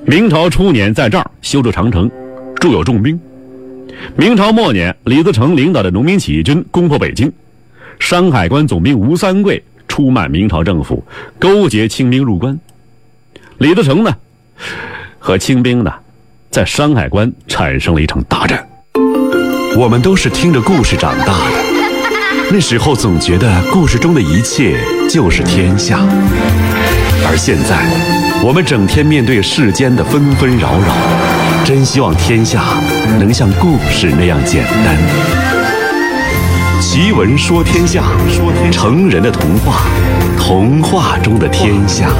明朝初年在这儿修筑长城，驻有重兵。明朝末年，李自成领导的农民起义军攻破北京，山海关总兵吴三桂出卖明朝政府，勾结清兵入关。李自成呢和清兵呢在山海关产生了一场大战。 我们都是听着故事长大的，那时候总觉得故事中的一切就是天下，而现在我们整天面对世间的纷纷扰扰，真希望天下能像故事那样简单。奇闻说天下，成人的童话，童话中的天下。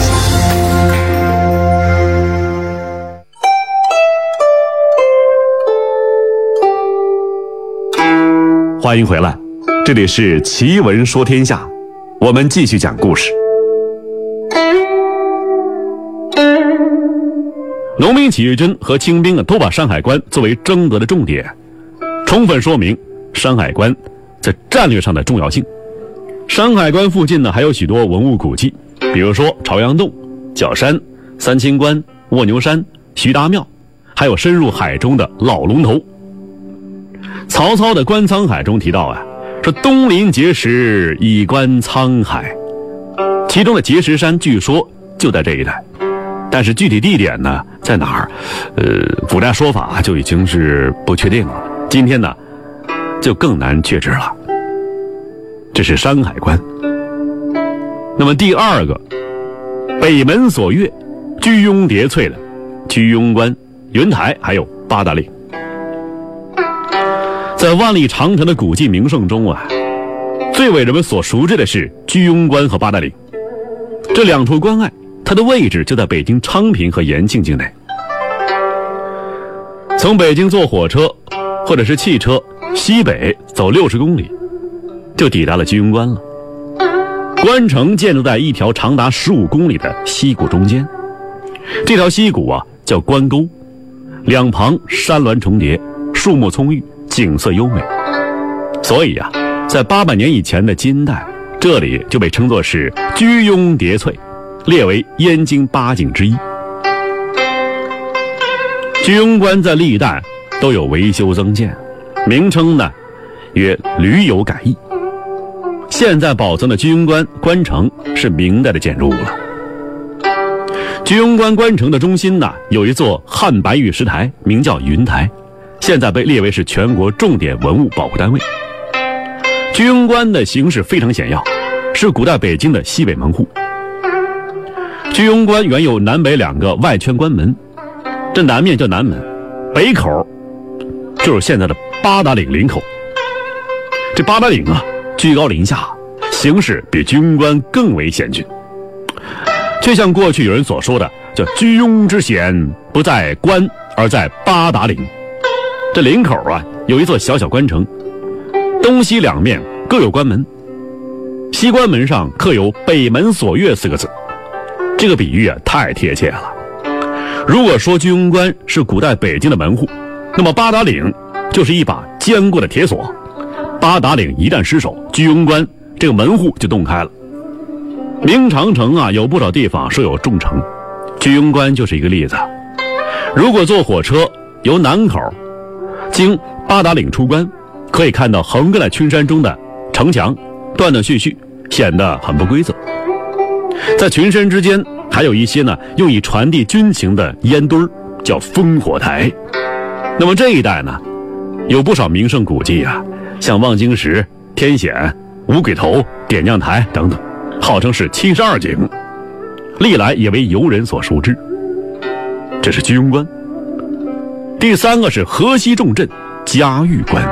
欢迎回来，这里是奇闻说天下，我们继续讲故事。 农民起义军和清兵都把山海关作为争夺的重点，充分说明山海关在战略上的重要性。山海关附近呢还有许多文物古迹，比如说朝阳洞、角山、三清关、卧牛山、徐达庙，还有深入海中的老龙头。曹操的《观沧海》中提到说东临碣石，以观沧海，其中的碣石山据说就在这一带，但是具体地点呢在哪儿，古代说法就已经是不确定了，今天呢就更难确知了。这是山海关。那么第二个，北门锁月、居庸叠翠的居庸关、云台还有八达岭。在万里长城的古迹名胜中最为人们所熟知的是居庸关和八达岭。这两处关隘，它的位置就在北京昌平和延庆境内。从北京坐火车或者是汽车西北走60公里，就抵达了居庸关了。关城建筑在一条长达15公里的溪谷中间，这条溪谷叫关沟，两旁山峦重叠，树木葱郁，景色优美。所以在800年以前的金代，这里就被称作是居庸叠翠，列为燕京8景之一。居庸关在历代都有维修增建，名称呢曰驴有改义。现在保存的居庸关关城是明代的建筑物了。居庸关关城的中心呢有一座汉白玉石台，名叫云台，现在被列为是全国重点文物保护单位。居庸关的形势非常险要，是古代北京的西北门户。居庸关原有南北2个外圈关门，这南面叫南门，北口就是现在的八达岭领口。这八达岭居高临下，形势比居庸关更为险峻，却像过去有人所说的叫居庸之险不在关而在八达岭。这岭口有一座小小关城，东西两面各有关门，西关门上刻有北门锁月4个字。这个比喻太贴切了。如果说居庸关是古代北京的门户，那么八达岭就是一把坚固的铁锁。八达岭一旦失守，居庸关这个门户就洞开了。明长城有不少地方设有重城，居庸关就是一个例子。如果坐火车由南口经八达岭出关，可以看到横亘在群山中的城墙断断续续，显得很不规则。在群山之间还有一些呢用以传递军情的烟堆，叫烽火台。那么这一带呢有不少名胜古迹像望京石、天险、五鬼头、点将台等等，号称是72景，历来也为游人所熟知。这是居庸关。第三个是河西重镇嘉峪关。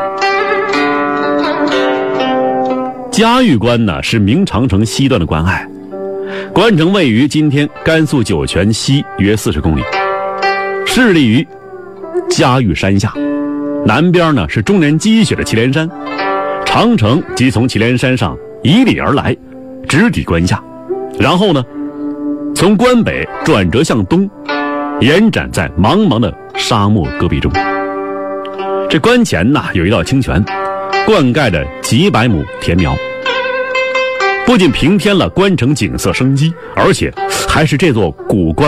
嘉峪关呢是明长城西段的关隘，关城位于今天甘肃酒泉西约40公里，势立于嘉峪山下，南边呢是终年积雪的祁连山，长城即从祁连山上以里而来，直抵关下，然后呢从关北转折向东，延展在茫茫的沙漠戈壁中。这关前有一道清泉，灌溉着几百亩田苗，不仅平添了关城景色生机，而且还是这座古关